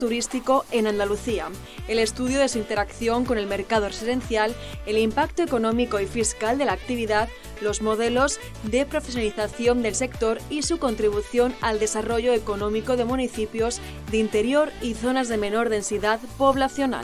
turístico en Andalucía, el estudio de su interacción con el mercado residencial, el impacto económico y fiscal de la actividad, los modelos de profesionalización del sector y su contribución al desarrollo económico de municipios de interior y zonas de menor densidad poblacional.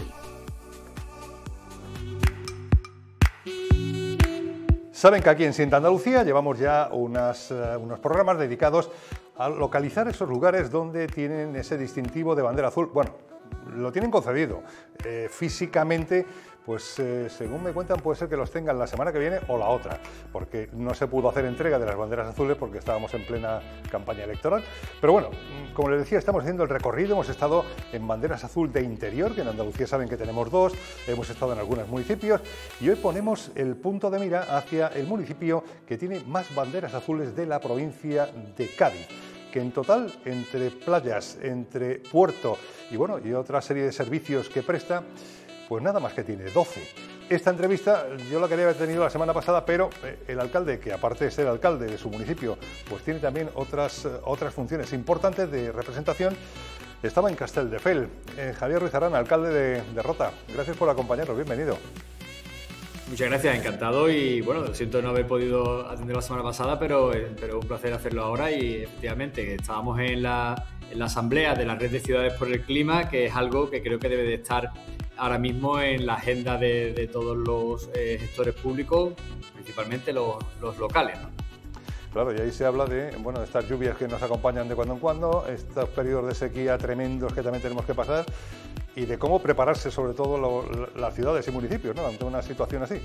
Saben que aquí en Sienta Andalucía llevamos ya unos programas dedicados a localizar esos lugares donde tienen ese distintivo de bandera azul. Bueno, lo tienen concedido. Físicamente, pues según me cuentan, puede ser que los tengan la semana que viene o la otra, porque no se pudo hacer entrega de las banderas azules porque estábamos en plena campaña electoral. Pero bueno, como les decía, estamos haciendo el recorrido, hemos estado en banderas azul de interior, que en Andalucía saben que tenemos dos, hemos estado en algunos municipios, y hoy ponemos el punto de mira hacia el municipio que tiene más banderas azules de la provincia de Cádiz, que en total, entre playas, entre puerto y bueno, y otra serie de servicios que presta, pues nada más que tiene 12. Esta entrevista yo la quería haber tenido la semana pasada, pero el alcalde, que aparte de ser alcalde de su municipio, pues tiene también otras funciones importantes de representación, estaba en Castelldefels. Javier Ruiz Arana, alcalde de Rota, gracias por acompañarnos, bienvenido. Muchas gracias, encantado, y bueno, siento no haber podido atender la semana pasada, pero un placer hacerlo ahora. Y efectivamente estábamos en la asamblea de la Red de Ciudades por el Clima, que es algo que creo que debe de estar ahora mismo en la agenda de todos los gestores públicos, principalmente los locales, ¿no? Claro, y ahí se habla de estas lluvias que nos acompañan de cuando en cuando, estos periodos de sequía tremendos que también tenemos que pasar, y de cómo prepararse sobre todo las ciudades y municipios, ¿no?, ante una situación así.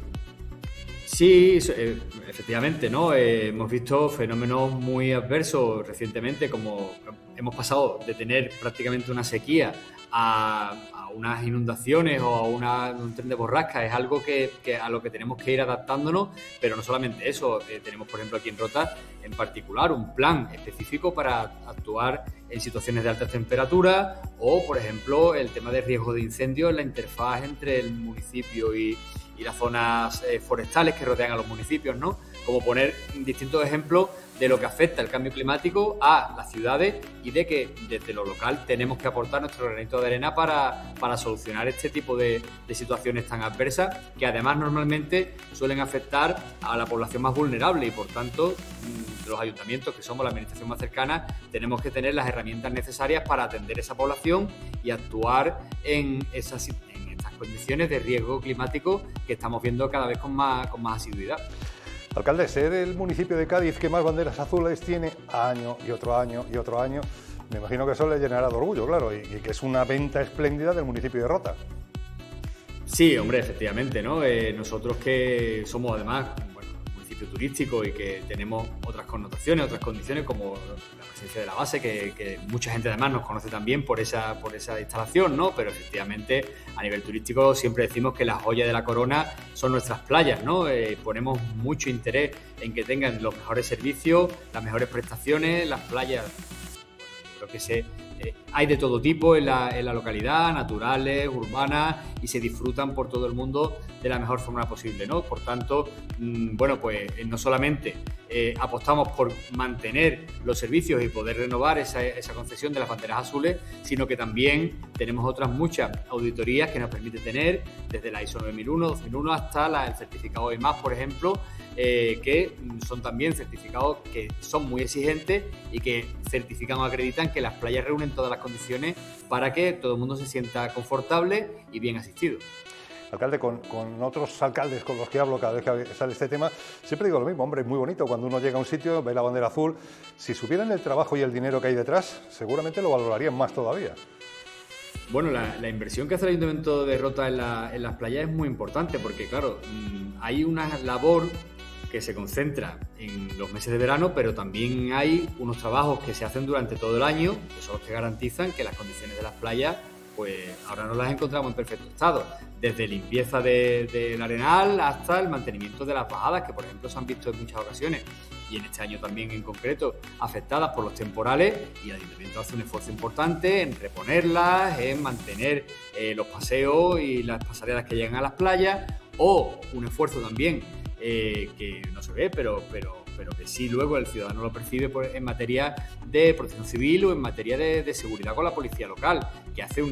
Sí, efectivamente, ¿no? Hemos visto fenómenos muy adversos recientemente, como hemos pasado de tener prácticamente una sequía a unas inundaciones o a un tren de borrasca. Es algo que a lo que tenemos que ir adaptándonos, pero no solamente eso. Tenemos, por ejemplo, aquí en Rota, en particular, un plan específico para actuar en situaciones de altas temperaturas, o, por ejemplo, el tema de riesgo de incendio en la interfaz entre el municipio y las zonas forestales que rodean a los municipios, ¿no? Como poner distintos ejemplos de lo que afecta el cambio climático a las ciudades, y de que desde lo local tenemos que aportar nuestro granito de arena para solucionar este tipo de situaciones tan adversas, que además normalmente suelen afectar a la población más vulnerable, y por tanto los ayuntamientos, que somos la administración más cercana, tenemos que tener las herramientas necesarias para atender esa población y actuar en estas condiciones de riesgo climático que estamos viendo cada vez con más asiduidad. Alcalde, ser el municipio de Cádiz que más banderas azules tiene año y otro año y otro año, me imagino que eso le llenará de orgullo, claro, y que es una venta espléndida del municipio de Rota. Sí, hombre, efectivamente, ¿no? Nosotros, que somos además municipio turístico y que tenemos otras connotaciones, otras condiciones, como la presencia de la base, que mucha gente además nos conoce también por esa instalación, ¿no? Pero efectivamente, a nivel turístico, siempre decimos que la joya de la corona son nuestras playas, ¿no? Ponemos mucho interés en que tengan los mejores servicios, las mejores prestaciones, las playas. Creo que hay de todo tipo en la localidad, naturales, urbanas, y se disfrutan por todo el mundo de la mejor forma posible, ¿no? Por tanto, pues no solamente apostamos por mantener los servicios y poder renovar esa concesión de las banderas azules, sino que también tenemos otras muchas auditorías que nos permiten tener, desde la ISO 9001, 2001 hasta el certificado EMAS, por ejemplo, que son también certificados que son muy exigentes y que certifican o acreditan que las playas reúnen todas las condiciones para que todo el mundo se sienta confortable y bien asistido. Alcalde, con otros alcaldes con los que hablo cada vez que sale este tema, siempre digo lo mismo, hombre, es muy bonito cuando uno llega a un sitio, ve la bandera azul. Si supieran el trabajo y el dinero que hay detrás, seguramente lo valorarían más todavía. Bueno, la inversión que hace el Ayuntamiento de Rota en las playas es muy importante, porque claro, hay una labor que se concentra en los meses de verano, pero también hay unos trabajos que se hacen durante todo el año, que son los que garantizan que las condiciones de las playas, pues ahora no las encontramos en perfecto estado, desde limpieza del arenal hasta el mantenimiento de las bajadas, que por ejemplo se han visto en muchas ocasiones, y en este año también en concreto, afectadas por los temporales, y el Ayuntamiento hace un esfuerzo importante en reponerlas, en mantener los paseos y las pasarelas que llegan a las playas, o un esfuerzo también que no se ve, pero pero que sí luego el ciudadano lo percibe en materia de protección civil o en materia de seguridad con la policía local, que hace